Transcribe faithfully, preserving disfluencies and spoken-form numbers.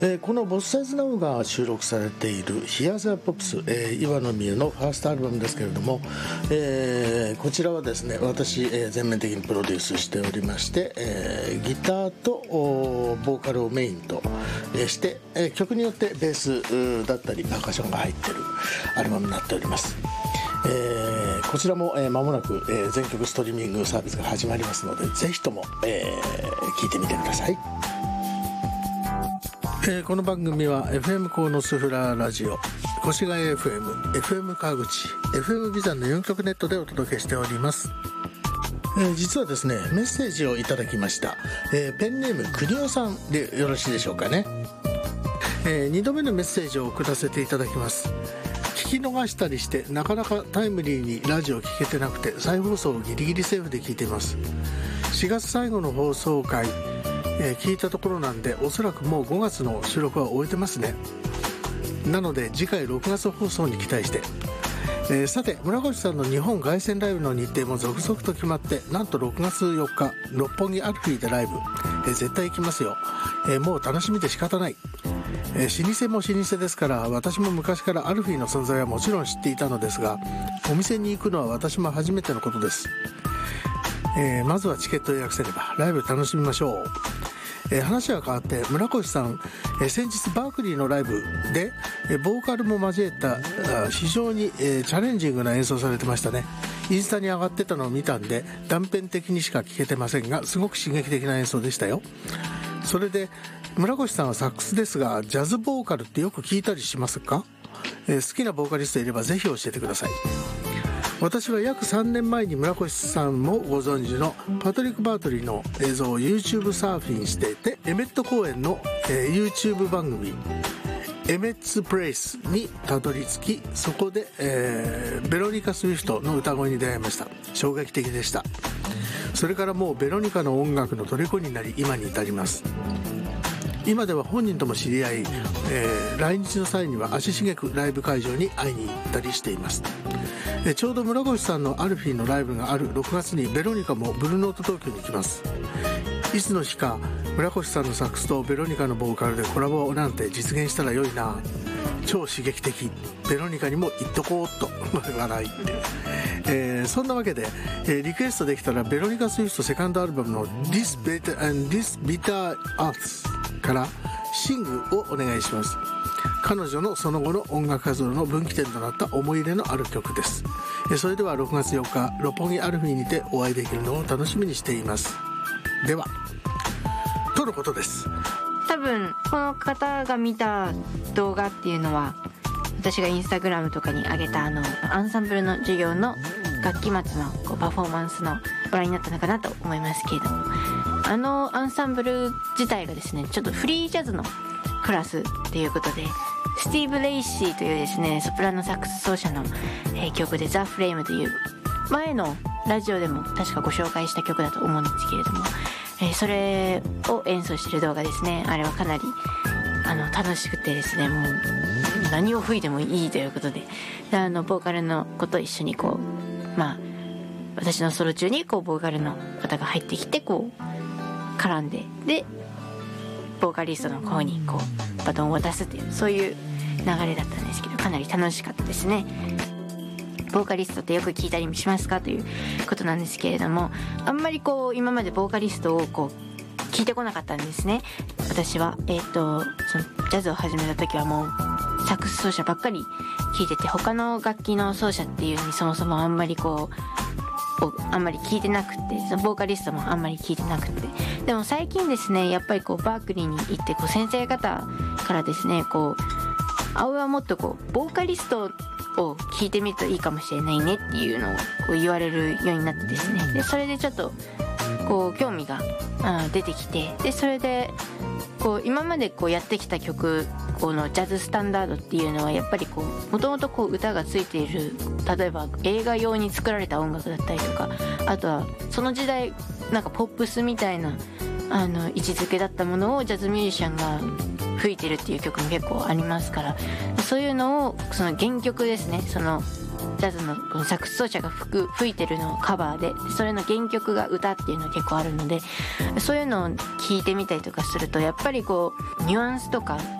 えー、このボスサイズナウが収録されている Here's a Pops、えー、岩野美優のファーストアルバムですけれども、えー、こちらはですね私、えー、全面的にプロデュースしておりまして、えー、ギターとボーカルをメインと、えー、して、えー、曲によってベースだったりパーカッションが入っているアルバムになっております。えー、こちらも、えー、間もなく、えー、全曲ストリーミングサービスが始まりますのでぜひとも、えー、聴いてみてください。えー、この番組は エフエム コーノスフララジオ、越谷 エフエム、エフエム 川口、エフエム ビザンのよんきょくネットでお届けしております。えー、実はですねメッセージをいただきました。えー、ペンネームくにおさんでよろしいでしょうかね。えー、にどめのメッセージを送らせていただきます。聞き逃したりしてなかなかタイムリーにラジオを聞けてなくて再放送をギリギリセーフで聞いています。しがつ最後の放送回えー、聞いたところなんでおそらくもうごがつの収録は終えてますね。なので次回ろくがつ放送に期待して、えー、さて村越さんの日本凱旋ライブの日程も続々と決まって、なんとろくがつよっか六本木アルフィーでライブ、えー、絶対行きますよ。えー、もう楽しみで仕方ない。えー、老舗も老舗ですから、私も昔からアルフィーの存在はもちろん知っていたのですが、お店に行くのは私も初めてのことです。えー、まずはチケット予約せればライブ楽しみましょう。えー、話は変わって村越さん、えー、先日バークリーのライブで、えー、ボーカルも交えた非常に、えー、チャレンジングな演奏されてましたね。インスタに上がってたのを見たんで断片的にしか聴けてませんが、すごく刺激的な演奏でしたよ。それで村越さんはサックスですが、ジャズボーカルってよく聞いたりしますか？えー、好きなボーカリストいればぜひ教えてください。私は約さんねんまえに村越さんもご存知のパトリック・バートリーの映像を YouTube サーフィンしていて、エメット公演の、えー、YouTube 番組エメッツプレイスにたどり着き、そこで、えー、ベロニカ・スウィフトの歌声に出会いました。衝撃的でした。それからもうベロニカの音楽の虜になり今に至ります。今では本人とも知り合い、えー、来日の際には足しげくライブ会場に会いに行ったりしています。えー、ちょうど村越さんのアルフィーのライブがあるろくがつにベロニカもブルーノート東京に来ます。いつの日か村越さんのサックスとベロニカのボーカルでコラボなんて実現したら良いな。超刺激的。ベロニカにも行っとこうっと笑いって、えー、そんなわけで、えー、リクエストできたらベロニカ・スウィフトセカンドアルバムの This Bitter and This Bitter Earthからシングをお願いします。彼女のその後の音楽活動の分岐点となった思い入れのある曲です。それではろくがつよっか六本木アルフィーにてお会いできるのを楽しみにしています。ではとのことです。 多分この方が見た動画っていうのは、私がインスタグラムとかに上げたあのアンサンブルの授業の楽器末のこうパフォーマンスのご覧になったのかなと思いますけれども、あのアンサンブル自体がですねちょっとフリージャズのクラスっていうことで、スティーブ・レイシーというですねソプラノサックス奏者の、えー、曲でザ・フレームという前のラジオでも確かご紹介した曲だと思うんですけれども、えー、それを演奏している動画ですね。あれはかなりあの楽しくてですね、もう何を吹いてもいいということで、であのボーカルの子と一緒にこうまあ私のソロ中にこうボーカルの方が入ってきてこう絡んで、でボーカリストの方にこうバトンを渡すっていう、そういう流れだったんですけど、かなり楽しかったですね。ボーカリストってよく聞いたりしますかということなんですけれども、あんまりこう今までボーカリストをこう聞いてこなかったんですね。私はえっとそのジャズを始めた時はもうサックス奏者ばっかり聞いてて、他の楽器の奏者っていうのにそもそもあんまりこうあんまり聞いてなくて、そのボーカリストもあんまり聞いてなくて、でも最近ですねやっぱりこうバークリーに行ってこう先生方からですね、こう青はもっとこうボーカリストを聞いてみるといいかもしれないねっていうのをこう言われるようになってですね、でそれでちょっとこう興味が出てきて、でそれでこう今までこうやってきた曲、このジャズスタンダードっていうのはやっぱりこうもともとこう歌がついている、例えば映画用に作られた音楽だったりとか、あとはその時代なんかポップスみたいなあの位置づけだったものをジャズミュージシャンが吹いてるっていう曲も結構ありますから、そういうのをその原曲ですね、そのジャズのこのサックス奏者が吹く吹いてるのをカバーで、それの原曲が歌っていうのが結構あるので、そういうのを聞いてみたりとかするとやっぱりこうニュアンスとか